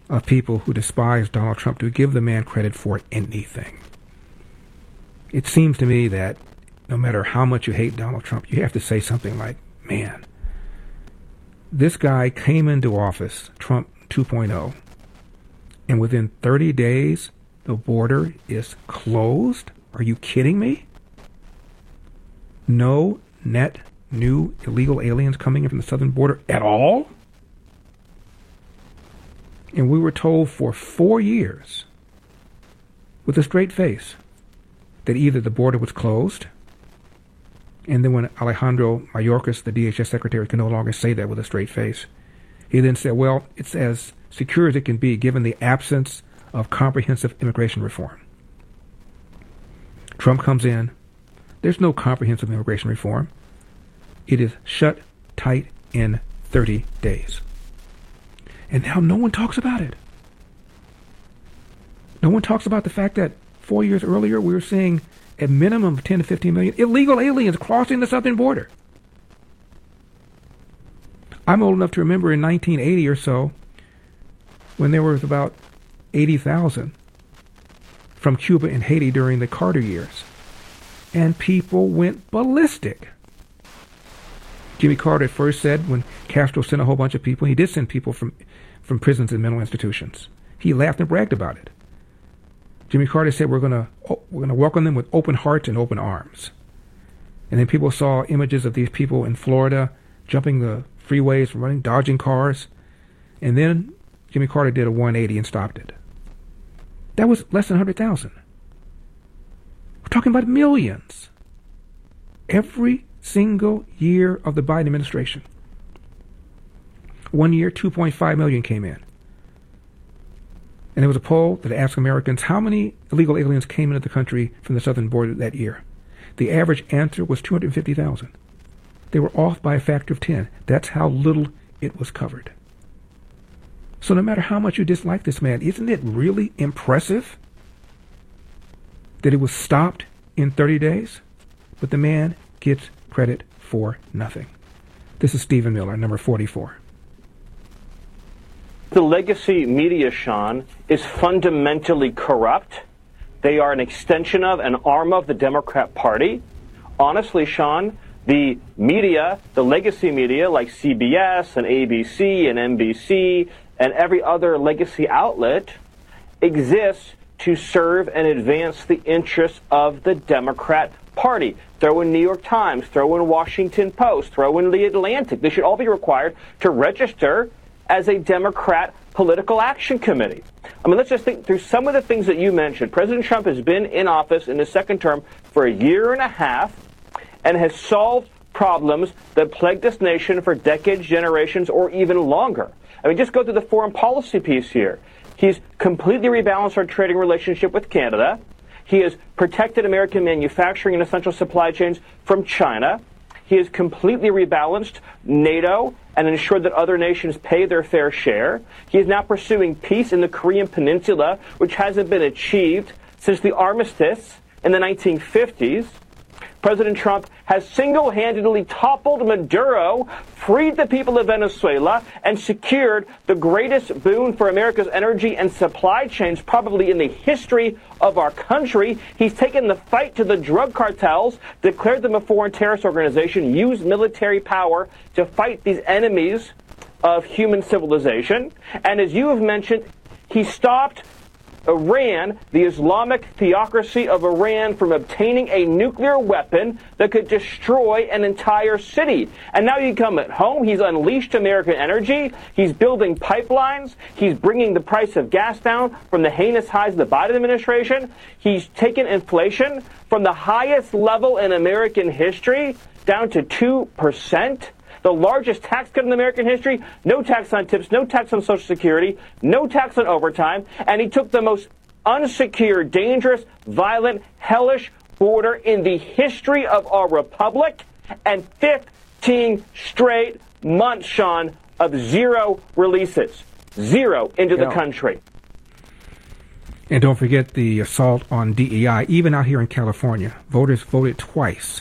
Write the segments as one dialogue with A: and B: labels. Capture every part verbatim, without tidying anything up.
A: of people who despise Donald Trump to give the man credit for anything. It seems to me that no matter how much you hate Donald Trump, you have to say something like, man, this guy came into office, Trump two point oh, and within thirty days, the border is closed? Are you kidding me? No net new illegal aliens coming in from the southern border at all? And we were told for four years, with a straight face, that either the border was closed, and then when Alejandro Mayorkas, the D H S secretary, could no longer say that with a straight face, he then said, well, it's as secure as it can be given the absence of comprehensive immigration reform. Trump comes in. There's no comprehensive immigration reform. It is shut tight in thirty days. And now no one talks about it. No one talks about the fact that four years earlier we were seeing a minimum of ten to fifteen million illegal aliens crossing the southern border. I'm old enough to remember in nineteen eighty or so when there was about eighty thousand from Cuba and Haiti during the Carter years. And people went ballistic. Jimmy Carter at first said when Castro sent a whole bunch of people, he did send people from, from prisons and mental institutions. He laughed and bragged about it. Jimmy Carter said we're going to we're going to welcome them with open hearts and open arms. And then people saw images of these people in Florida jumping the freeways, running, dodging cars. And then Jimmy Carter did a one eighty and stopped it. That was less than one hundred thousand. We're talking about millions. Every single year of the Biden administration. One year, two point five million came in. And there was a poll that asked Americans how many illegal aliens came into the country from the southern border that year. The average answer was two hundred fifty thousand. They were off by a factor of ten. That's how little it was covered. So no matter how much you dislike this man, isn't it really impressive that it was stopped in thirty days? But the man gets credit for nothing. This is Stephen Miller, number forty-four.
B: The legacy media, Sean, is fundamentally corrupt. They are an extension of, an arm of the Democrat Party. Honestly, Sean, the media, the legacy media like C B S and A B C and N B C and every other legacy outlet exists to serve and advance the interests of the Democrat Party. Throw in New York Times, throw in Washington Post, throw in The Atlantic. They should all be required to register as a Democrat political action committee. I mean, let's just think through some of the things that you mentioned. President Trump has been in office in his second term for a year and a half and has solved problems that plagued this nation for decades, generations, or even longer. I mean, just go through the foreign policy piece here. He's completely rebalanced our trading relationship with Canada. He has protected American manufacturing and essential supply chains from China. He has completely rebalanced NATO and ensured that other nations pay their fair share. He is now pursuing peace in the Korean Peninsula, which hasn't been achieved since the armistice in the nineteen fifties. President Trump has single-handedly toppled Maduro, freed the people of Venezuela, and secured the greatest boon for America's energy and supply chains probably in the history of our country. He's taken the fight to the drug cartels, declared them a foreign terrorist organization, used military power to fight these enemies of human civilization. And as you have mentioned, he stopped Iran, the Islamic theocracy of Iran, from obtaining a nuclear weapon that could destroy an entire city. And now you come at home, he's unleashed American energy, he's building pipelines, he's bringing the price of gas down from the heinous highs of the Biden administration, he's taken inflation from the highest level in American history down to two percent. The largest tax cut in American history, no tax on tips, no tax on Social Security, no tax on overtime, and he took the most unsecure, dangerous, violent, hellish border in the history of our republic, and fifteen straight months, Sean, of zero releases. Zero into the country.
A: And don't forget the assault on D E I. Even out here in California, voters voted twice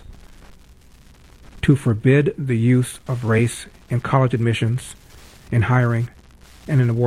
A: to forbid the use of race in college admissions, in hiring, and in award